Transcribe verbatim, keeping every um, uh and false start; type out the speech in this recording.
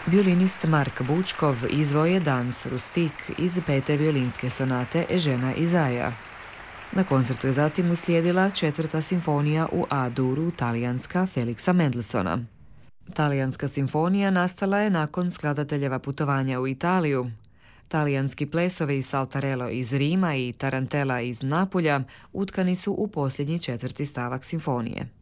Violinist Mark Bučkov izveo je Dans Rustik iz pete violinske sonate Ežena Izaja. Na koncertu je zatim uslijedila četvrta simfonija u A-duru talijanska Felixa Mendelssohna. Talijanska simfonija nastala je nakon skladateljeva putovanja u Italiju. Talijanski plesovi i Saltarello iz Rima i Tarantella iz Napulja utkani su u posljednji četvrti stavak simfonije.